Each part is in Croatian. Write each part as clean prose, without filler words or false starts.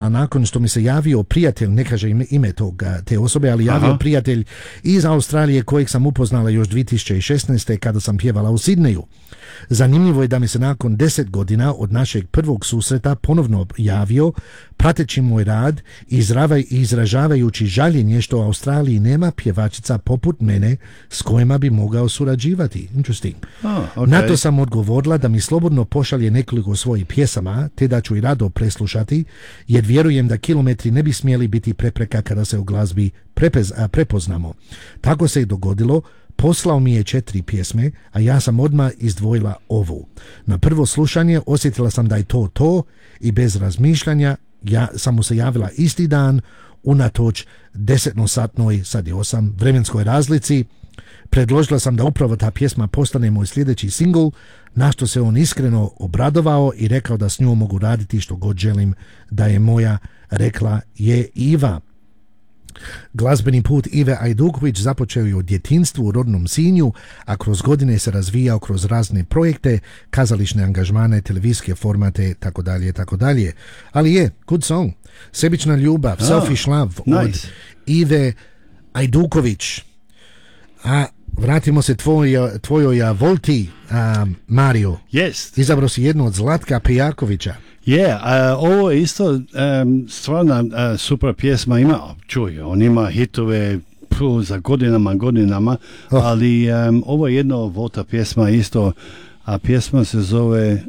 nakon što mi se javio prijatelj, ne kaže ime te osobe, ali javio prijatelj iz Australije kojeg sam upoznala još 2016. kada sam pjevala u Sidneju. Zanimljivo je da mi se nakon 10 godina od našeg prvog susreta ponovno javio, prateći moj rad i izražavajući žaljenje što u Australiji nema pjevačica poput mene s kojima bi mogao surađivati. Interesting. Na to sam odgovorila da mi slobodno pošalje nekoliko svojih pjesama, te da ću i rado preslušati, jer vjerujem da kilometri ne bi smjeli biti prepreka kada se u glazbi prepoznamo. Tako se i dogodilo. Poslao mi je 4 pjesme, a ja sam odmah izdvojila ovu. Na prvo slušanje osjetila sam da je to i bez razmišljanja sam mu se javila isti dan, unatoč 10-satnoj, sad je 8, vremenskoj razlici. Predložila sam da upravo ta pjesma postane moj sljedeći singl, na što se on iskreno obradovao i rekao da s njom mogu raditi što god želim da je moja. Rekla je Iva. Glazbeni put Ive Ajduković započeo je u djetinjstvu u rodnom Sinju, a kroz godine se razvijao kroz razne projekte, kazališne angažmane, televizijske formate, tako dalje. Ali je, good song. Sebična ljubav, Selfish Love od Ive Ajduković. A vratimo se tvojoj Volti, Mario. Yes. Izabrao si jednu od Zlatka Pijakovića. Ovo je isto stvarno super pjesma. On ima hitove za godinama, ali ovo je jedna Volta pjesma isto, a pjesma se zove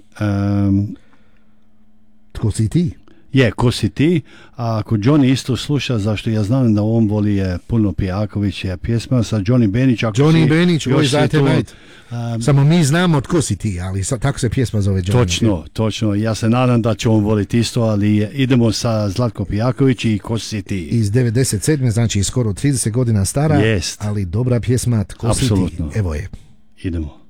Tko si ti? Ko si ti, a ako Johnny isto sluša, zašto ja znam da on voli puno Pijaković, je pjesma sa Johnny Benić. Benić, samo mi znamo tko si ti, ali tako se pjesma zove Johnny. Točno, ja se nadam da će on voliti isto, ali idemo sa Zlatko Pijaković i Ko si ti. Iz 97. znači skoro 30 godina stara, ali dobra pjesma, Tko si ti, evo je. Idemo.